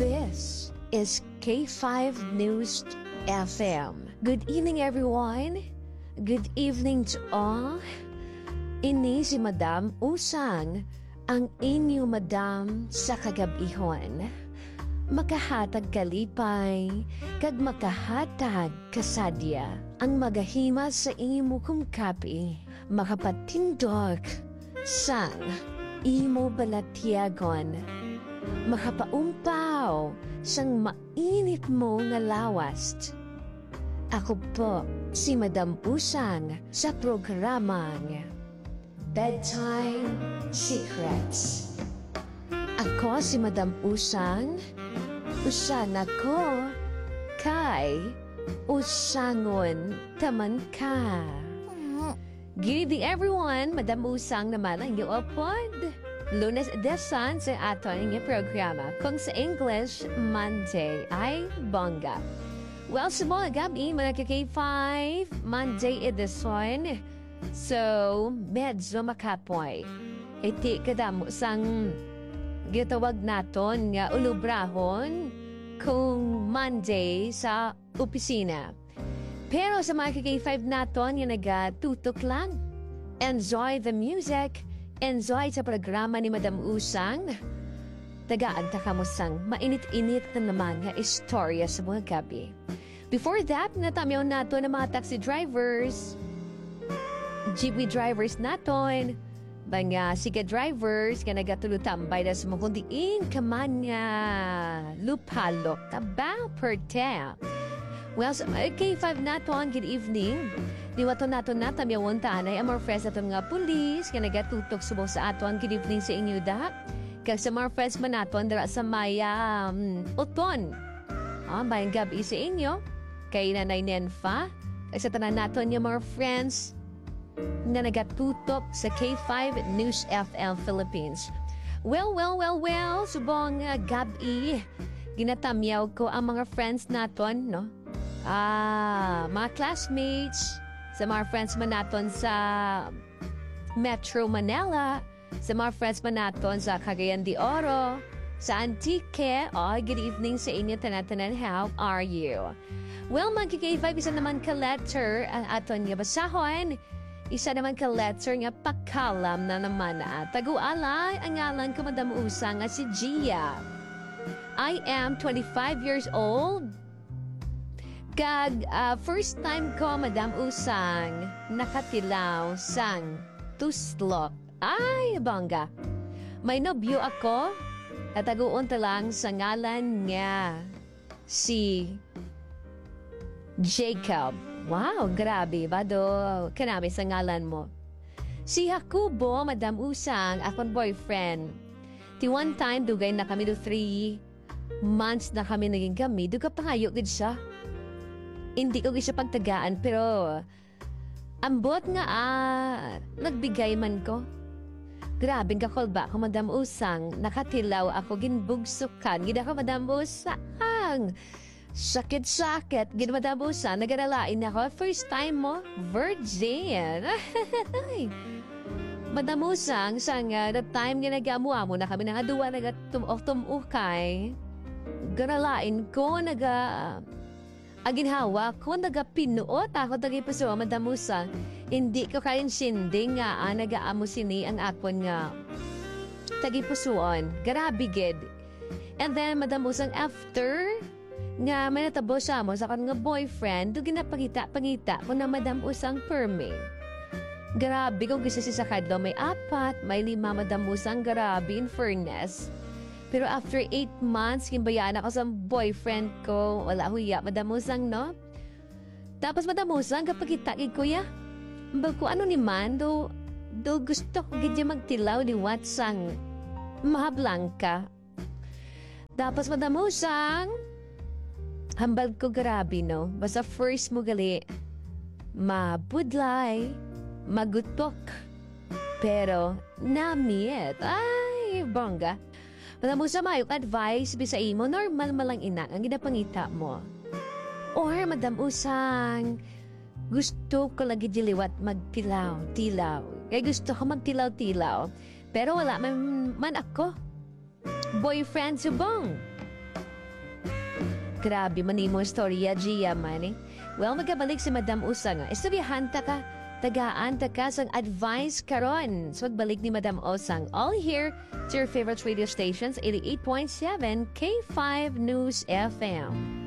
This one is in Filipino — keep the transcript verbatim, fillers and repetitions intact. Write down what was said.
This is K five News F M. Good evening, everyone. Good evening to all. Ini si Madam Usang, ang inyo Madam sa kagabihon. Makahatag kalipay, kag makahatag kasadya. Ang magahima sa imo kong kapi, makapatindog sang imo balatyagon. Makapaumpaw sang mainit mo nga lawast. Ako po si Madam Usang sa programang Bedtime Secrets. Ako si Madam Usang, usan ako kay Usangon taman ka. Good evening everyone, Madam Usang naman ang iopod. Lunes desan sa aton nga programa kung sa English Monday ay bongga. Well, sa mga gabi, mga ka-K five, Monday edition. So, medyo makapoy. Iti kadamo sang gitawag naton nga ulubrahon kung Monday sa opisina. Pero sa mga ka-K five naton nga nagatutok lang. Enjoy the music. Enjoy sa programa ni Madam Usang. Tagaan ta kamo sang mainit-init na naman nga istorya sa mga gabi. Before that, natamyaw nato ng mga taxi drivers, jeepney drivers naton, mga siga drivers nga nagatulutambay na sa mga kundiin kaman nga lupalok tabaw per te. Well, sa mga K five naton, good evening. Niwato nato na tamyawon tanay ang mga friends naton nga pulis nga nagatutok subo sa aton. Good evening sa inyo da. Kag sa mga friends man naton dara sa maya um, uton. Ah, bayang gabi sa inyo. Kay Nanay Nenfa. Kag sa tanan naton yung mga friends na nagatutok sa K five News F M Philippines. Well, well, well, well. Subong uh, gabi. Ginatamyaw ko ang mga friends naton, no? Ah, mga classmates. Sa mga friends man naton sa Metro Manila, sa mga friends man naton sa Cagayan de Oro, sa Antique. Oh, good evening sa inyo, tanan-tanan. How are you? Well, mag-K five, isa naman ka-letter ang aton nga basahon. Isa naman ka-letter nga pakalam na naman na. Tagualay ang ngalan ko, Madam Usang, nga si Gia. I am twenty-five years old. Kag uh, first time ko, Madam Usang, nakatilaw sang tuslok. Ay, bangga. May nobyo ako at taguon ta lang sa ngalan nga si Jacob. Wow, grabe ba do? Kanami sa ngalan mo. Si Jacobo, Madam Usang, akong boyfriend. Ti one time, dugay na kami do three months na kami naging kami. Duga pangayo gid siya. Hindi ko siya pagtagaan, pero ambot nga ah, nagbigay man ko. Grabing kakolba ko, Madam Usang. Nakatilaw ako, ginbugsukan. Gida ka, Madam Usang. Sakit-sakit. Gida, Madam Usang. Nagaralain ako. First time mo, virgin. Madam Usang, sang uh, that time nga nag-amuha mo na kami nga duwa nag-tum-ukay. Garalain ko, naga... Aginhawa ko, nagapinuot ako tagipuso, Madam Usang. Hindi ko kain sinding nga, ah, nagaamo sini ang akon nga tagipusoon. Grabe gid. And then, Madam Usang, after nga may natabo siya mo sa kan nga boyfriend, do ginapangita-pangita ko na Madam Usang perme. Grabe kung gusto si Sakadlo, may apat, may lima, Madam Usang, grabe in fairness. Pero after eight months, kimbayan ako sa boyfriend ko. Wala huya, Madam Usang, no? Tapos, Madam Usang, kapag kitagig ko ya, mbag ko ano ni man, do, do gusto ko gidya magtilaw ni Watsang mahablang ka. Tapos, Madam Usang, hambal ko grabe, no? Basta first mo gali, mabudlay, magutok. Pero, namiet. Ay, bongga. Madam Usang, mayong advice, bisa imo, normal malang ina ang ginapangita mo. Or, Madam Usang, gusto ko lagi diliwat magtilaw, tilaw. Kaya gusto ko magtilaw-tilaw. Pero wala man, man ako. Boyfriend subong. Grabe, manimo storya, Gia man eh. Well, magkabalik si Madam Usang. Istoryahan ta ka, tagaan ta ka sang advice karon. So, magbalik ni Madam Usang. All here to your favorite radio stations, eighty-eight point seven K five News F M.